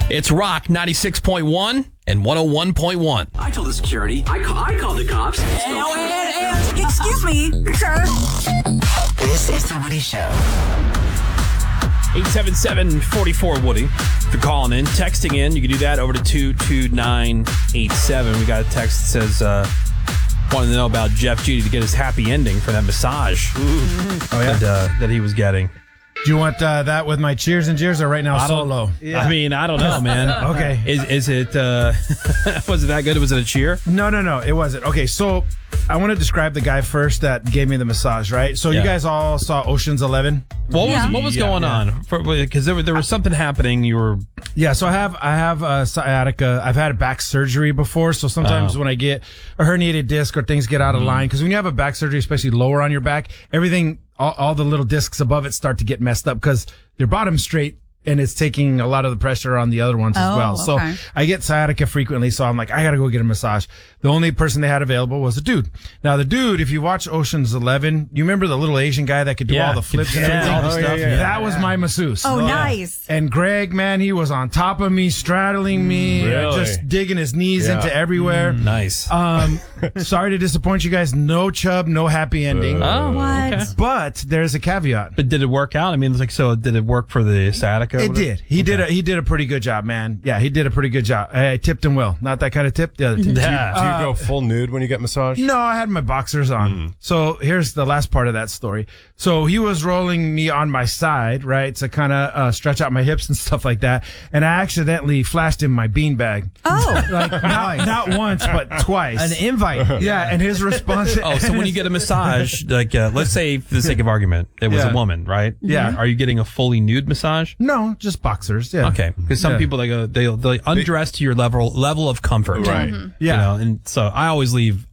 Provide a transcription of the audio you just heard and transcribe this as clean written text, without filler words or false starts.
It's Rock 96.1 and 101.1. I told the security. I called the cops. Excuse me, sir. This is The Woody Show. 877-44-WOODY. If you're calling in, texting in, you can do that over to 22987. We got a text that says, wanted to know about Jeff Judy to get his happy ending for that massage that he was getting. Do you want that with my cheers and jeers or right now solo? I mean, I don't know, man. Okay. Is it, was it that good? Was it a cheer? No, it wasn't. Okay, so I want to describe the guy first that gave me the massage, right? So you guys all saw Ocean's 11? What was going on? Because there was something happening. You were... Yeah, so I have sciatica. I've had a back surgery before, so sometimes when I get a herniated disc or things get out of line, because when you have a back surgery, especially lower on your back, everything, all the little discs above it start to get messed up because your bottom's straight and it's taking a lot of the pressure on the other ones as well. So I get sciatica frequently, so I'm like, I gotta go get a massage. The only person they had available was a dude. Now the dude, if you watch Ocean's 11, you remember the little Asian guy that could do all the flips and everything? all the stuff. That was my masseuse. Oh, nice. And Greg, man, he was on top of me, straddling me, just digging his knees into everywhere. Nice. Sorry to disappoint you guys. No chub, no happy ending. What? Okay. But there's a caveat. But did it work out? I mean, so did it work for the sciatica? It did. He did a pretty good job, man. Yeah, he did a pretty good job. I tipped him well. Not that kind of tip. The other tip. Do you go full nude when you get massaged? No, I had my boxers on. So here's the last part of that story. So he was rolling me on my side, right, to kind of stretch out my hips and stuff like that. And I accidentally flashed him my beanbag. Oh. Like not once, but twice. An invite. Yeah, and his response. So when you get a massage, like let's say for the sake of argument, it was a woman, right? Yeah. Are you getting a fully nude massage? No, just boxers. Yeah. Okay, because some people they'll undress to your level of comfort, Right. Yeah. You know, and so I always leave